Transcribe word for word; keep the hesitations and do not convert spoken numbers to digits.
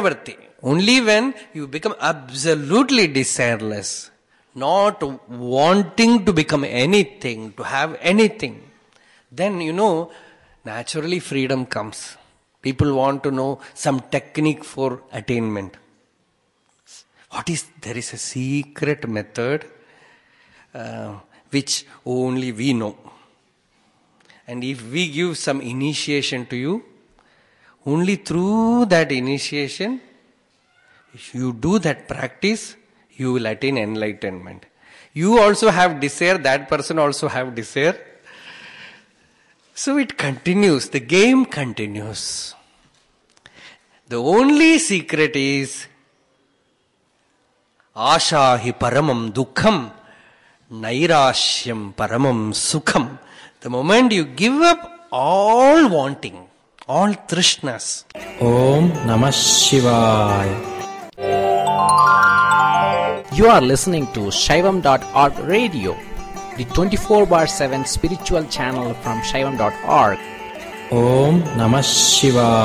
chakravarti. Only when you become absolutely desireless, not wanting to become anything, to have anything, then, you know, naturally freedom comes. People want to know some technique for attainment. What is, there is a secret method uh, which only we know. And if we give some initiation to you, only through that initiation, if you do that practice, you will attain enlightenment. You also have desire, that person also have desire. So it continues, the game continues. The only secret is Asha hi paramam dukham, nairashyam paramam sukham. The moment you give up all wanting, all trishnas. Om Namah Shivaya. You are listening to Shaivam dot org radio, the twenty-four bar seven spiritual channel from Shaivam dot org. Om Namah Shivaya.